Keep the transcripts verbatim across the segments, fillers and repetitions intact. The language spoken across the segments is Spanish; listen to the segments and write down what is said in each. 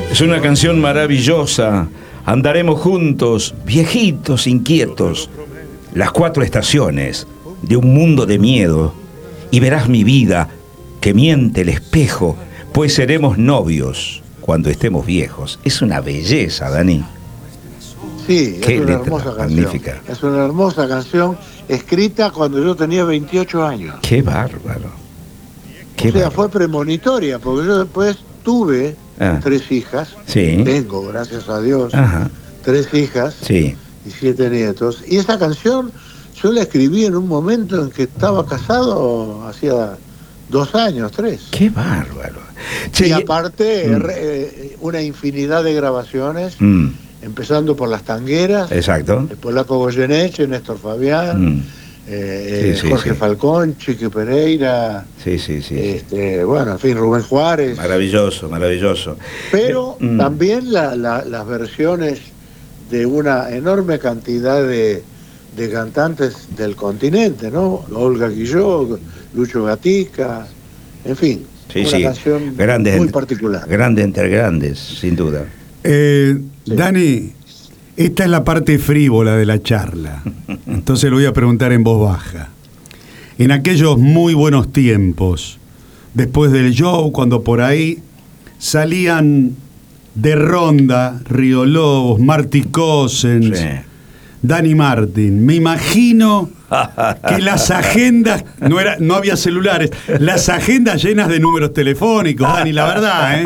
Es una canción maravillosa. Andaremos juntos, viejitos inquietos, las cuatro estaciones de un mundo de miedo. Y verás mi vida, que miente el espejo, pues seremos novios cuando estemos viejos. Es una belleza, Dani. Sí, Qué es una letra hermosa canción. magnífica. Es una hermosa canción escrita cuando yo tenía veintiocho años. Qué bárbaro. Qué o sea, bárbaro. fue premonitoria, porque yo después tuve Ah. tres hijas. Sí. Tengo, gracias a Dios, Ajá. tres hijas Sí. y siete nietos. Y esa canción yo la escribí en un momento en que estaba casado, hacía dos años, tres. Qué bárbaro. Che, Y aparte, Mm. re- eh, una infinidad de grabaciones, mm, empezando por Las Tangueras, exacto. el Polaco Goyeneche, Néstor Fabián, Mm, eh, Sí, sí, Jorge sí. Falcón, Chiqui Pereira, sí, sí, sí. este, bueno, en fin, Rubén Juárez. Maravilloso, maravilloso. Pero Eh, mm. también la- la- las versiones de una enorme cantidad de, de cantantes del continente, ¿no? Olga Guillot, Lucho Gatica, en fin, Sí, una sí. canción Grandes muy ent- particular. Grande entre grandes, sin duda. Eh, Sí. Dani, esta es la parte frívola de la charla. Entonces lo voy a preguntar en voz baja. En aquellos muy buenos tiempos, después del show, cuando por ahí salían de ronda Río Lobos, Marty Cossens, Sí. Dani Martin, me imagino que las agendas, no, era, no había celulares, las agendas llenas de números telefónicos, Dani, la verdad, ¿eh?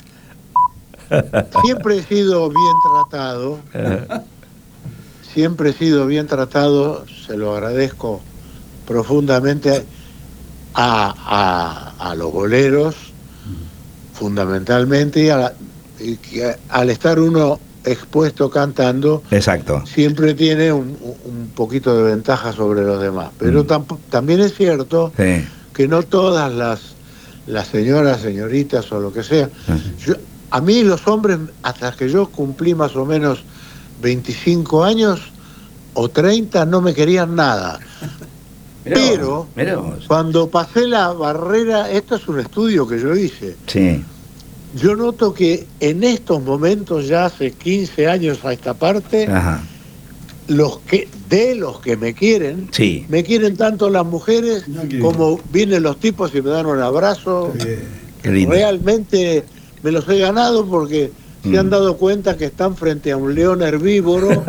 Siempre he sido bien tratado, siempre he sido bien tratado, se lo agradezco profundamente a, a, a los boleros, fundamentalmente, y, a la- y que al estar uno expuesto cantando, Exacto. siempre tiene un, un poquito de ventaja sobre los demás. Pero Mm. tampo- también es cierto Sí. que no todas las, las señoras, señoritas o lo que sea, yo- a mí los hombres, hasta que yo cumplí más o menos veinticinco años o treinta, no me querían nada. Mirá vos, Pero mirá vos. cuando pasé la barrera, esto es un estudio que yo hice, Sí. yo noto que en estos momentos, ya hace quince años a esta parte, Ajá. los que de los que me quieren, Sí. me quieren tanto las mujeres No, que- como vienen los tipos y me dan un abrazo. Qué lindo. Realmente me los he ganado porque se han Mm. dado cuenta que están frente a un león herbívoro.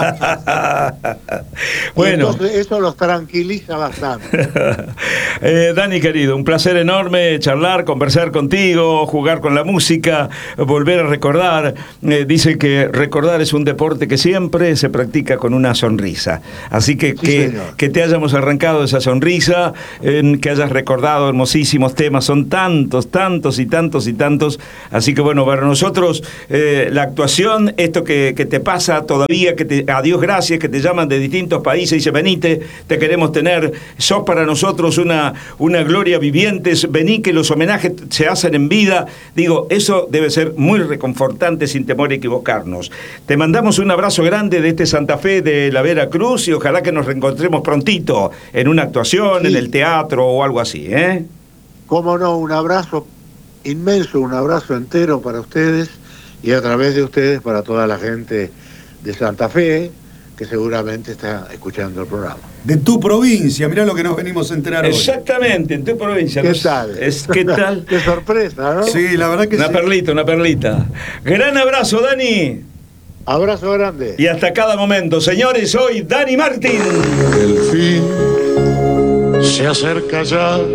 Bueno. Y entonces eso los tranquiliza bastante. Eh, Dani querido, un placer enorme charlar, conversar contigo, jugar con la música, volver a recordar. Eh, dice que recordar es un deporte que siempre se practica con una sonrisa. Así que Sí, que, señor. que te hayamos arrancado esa sonrisa, eh, que hayas recordado hermosísimos temas, son tantos, tantos y tantos y tantos. Así que bueno, para nosotros eh, la actuación, esto que, que te pasa todavía, que te, a Dios gracias, que te llaman de distintos países y dice, venite, te queremos tener, sos para nosotros una, una gloria viviente, vení que los homenajes se hacen en vida. Digo, eso debe ser muy reconfortante sin temor a equivocarnos. Te mandamos un abrazo grande de este Santa Fe de la Veracruz y ojalá que nos reencontremos prontito en una actuación, Sí. en el teatro o algo así, ¿eh? Cómo no, un abrazo inmenso, un abrazo entero para ustedes y a través de ustedes para toda la gente de Santa Fe que seguramente está escuchando el programa. De tu provincia, mirá lo que nos venimos a enterar hoy. Exactamente, en tu provincia. ¿Qué ¿no? tal? Es, ¿Qué tal? Qué sorpresa, ¿no? Sí, la verdad que Una sí. perlita, una perlita. Gran abrazo, Dani. Abrazo grande. Y hasta cada momento. Señores, soy Dani Martin. El fin se acerca ya.